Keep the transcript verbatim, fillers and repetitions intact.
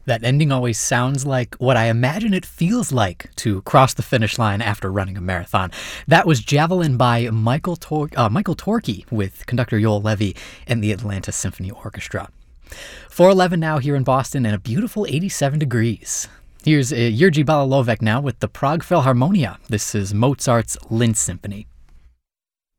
That ending always sounds like what I imagine it feels like to cross the finish line after running a marathon. That was Javelin by Michael Tor- uh, Michael Torke with conductor Yoel Levy and the Atlanta Symphony Orchestra. four eleven now here in Boston and a beautiful eighty-seven degrees. Here's uh, Jiří Balalovek now with the Prague Philharmonia. This is Mozart's Linz Symphony.